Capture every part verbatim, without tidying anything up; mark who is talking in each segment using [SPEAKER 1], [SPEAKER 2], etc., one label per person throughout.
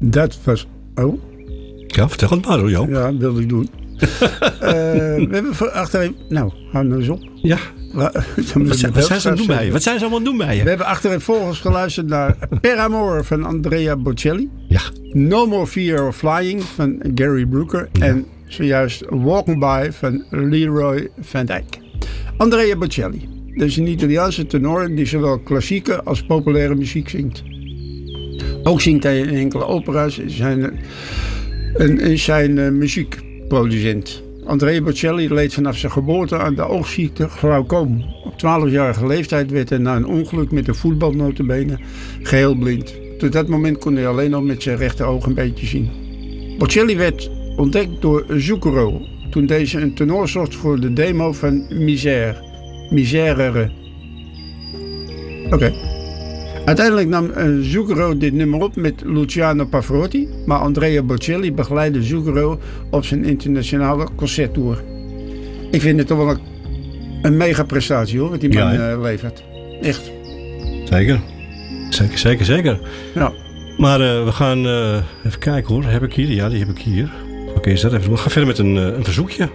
[SPEAKER 1] Dat was... Oh.
[SPEAKER 2] Ja, vertel het maar hoor, Joop.
[SPEAKER 1] Ja, dat wilde ik doen. uh, we hebben voor achterin... Nou, hou nou eens op.
[SPEAKER 2] Ja. Wat zijn, wat zijn ze aan het doen bij je? Wat zijn ze allemaal aan het doen bij je?
[SPEAKER 1] We hebben achterin volgens geluisterd naar Per Amore van Andrea Bocelli.
[SPEAKER 2] Ja.
[SPEAKER 1] No More Fear of Flying van Gary Brooker. Ja. En zojuist Walking By van Leroy Van Dijk. Andrea Bocelli. Dat is een Italiaanse tenor die zowel klassieke als populaire muziek zingt. Ook zingt hij in enkele opera's. Zijn, en is zijn uh, muziekproducent. Andrea Bocelli leed vanaf zijn geboorte aan de oogziekte glaucoom. Op twaalfjarige leeftijd werd hij na een ongeluk met een voetbal nota bene geheel blind. Tot dat moment kon hij alleen nog met zijn rechteroog een beetje zien. Bocelli werd ontdekt door Zucchero toen deze een tenor zocht voor de demo van Misère. Miserere. Oké. Okay. Uiteindelijk nam uh, Zucchero dit nummer op met Luciano Pavarotti, maar Andrea Bocelli begeleidde Zucchero op zijn internationale concerttour. Ik vind het toch wel een, een mega prestatie hoor, wat die man ja, uh, levert. Echt.
[SPEAKER 2] Zeker. Zeker, zeker, zeker.
[SPEAKER 1] Ja.
[SPEAKER 2] Maar uh, we gaan uh, even kijken hoor. Heb ik hier? Ja, die heb ik hier. Oké, okay, is dat even. We gaan verder met een, uh, een verzoekje.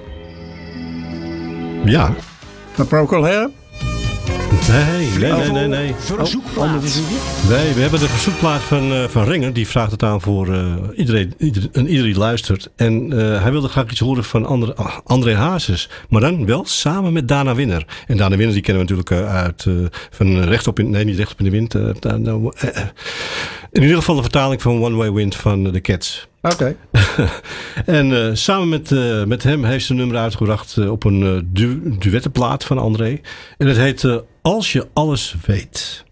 [SPEAKER 2] Ja.
[SPEAKER 1] Van Procol Harum?
[SPEAKER 2] Nee, nee, nee, nee. nee.
[SPEAKER 3] Verzoekplaat.
[SPEAKER 2] Oh, nee, we hebben de verzoekplaat van, uh, van Renger. Die vraagt het aan voor uh, iedereen, ieder, iedereen die luistert. En uh, hij wilde graag iets horen van André, uh, André Hazes. Maar dan wel samen met Dana Winner. En Dana Winner die kennen we natuurlijk uh, uit uh, van Rechtop in... Nee, niet Rechtop in de Wind. Uh, uh, uh, uh, in ieder geval de vertaling van One Way Wind van uh, The Cats.
[SPEAKER 1] Oké.
[SPEAKER 2] Okay. En uh, samen met, uh, met hem heeft ze een nummer uitgebracht uh, op een uh, du- duettenplaat van André. En het heet uh, Als je alles weet.